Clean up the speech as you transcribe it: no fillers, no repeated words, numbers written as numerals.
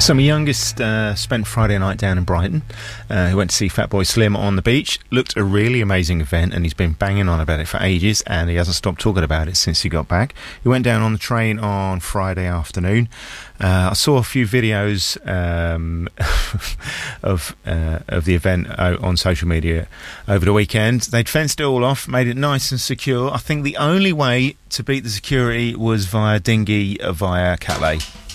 So my youngest spent Friday night down in Brighton. He went to see Fatboy Slim on the beach. Looked a really amazing event, and he's been banging on about it for ages, and he hasn't stopped talking about it since he got back. He went down on the train on Friday afternoon. I saw a few videos of the event on social media over the weekend. They'd fenced it all off, made it nice and secure. I think the only way to beat the security was via dinghy via Calais.